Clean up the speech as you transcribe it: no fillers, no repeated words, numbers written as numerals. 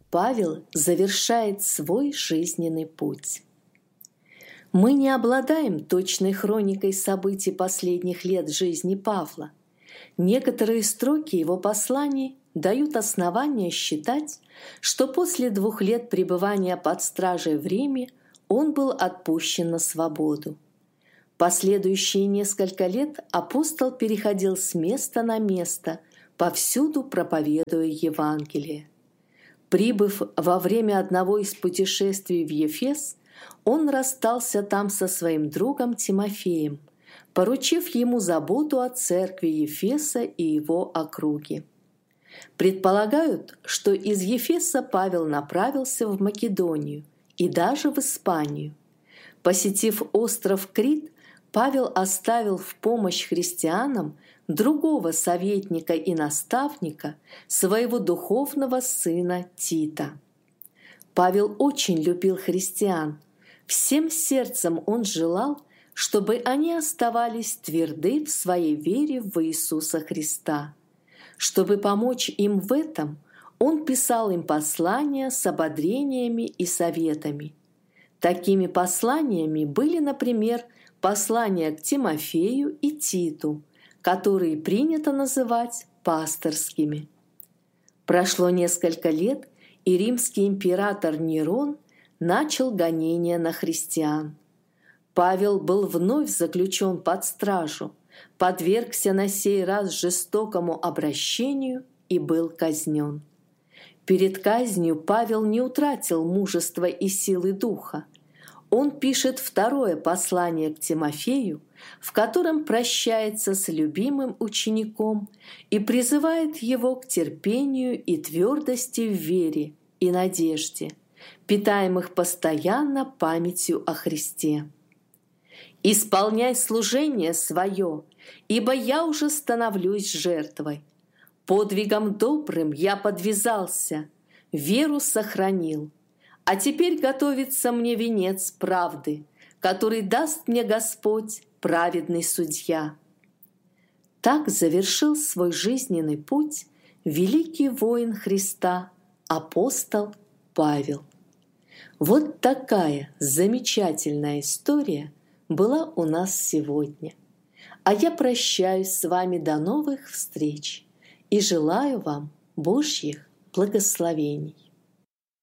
Павел завершает свой жизненный путь. Мы не обладаем точной хроникой событий последних лет жизни Павла. Некоторые строки его посланий дают основания считать, что после 2 лет пребывания под стражей в Риме он был отпущен на свободу. Последующие несколько лет апостол переходил с места на место, повсюду проповедуя Евангелие. Прибыв во время одного из путешествий в Ефес, он расстался там со своим другом Тимофеем, поручив ему заботу о церкви Ефеса и его округе. Предполагают, что из Ефеса Павел направился в Македонию и даже в Испанию. Посетив остров Крит, Павел оставил в помощь христианам другого советника и наставника, своего духовного сына Тита. Павел очень любил христиан. Всем сердцем он желал, чтобы они оставались тверды в своей вере в Иисуса Христа. Чтобы помочь им в этом, он писал им послания с ободрениями и советами. Такими посланиями были, например, послания к Тимофею и Титу, которые принято называть пасторскими. Прошло несколько лет, и римский император Нерон начал гонения на христиан. Павел был вновь заключен под стражу, подвергся на сей раз жестокому обращению и был казнен. Перед казнью Павел не утратил мужества и силы духа. Он пишет 2 послание к Тимофею, в котором прощается с любимым учеником и призывает его к терпению и твердости в вере и надежде, питаемых постоянно памятью о Христе. «Исполняй служение свое, ибо я уже становлюсь жертвой. Подвигом добрым я подвязался, веру сохранил. А теперь готовится мне венец правды, который даст мне Господь, праведный судья». Так завершил свой жизненный путь великий воин Христа, апостол Павел. Вот такая замечательная история была у нас сегодня. А я прощаюсь с вами до новых встреч и желаю вам Божьих благословений.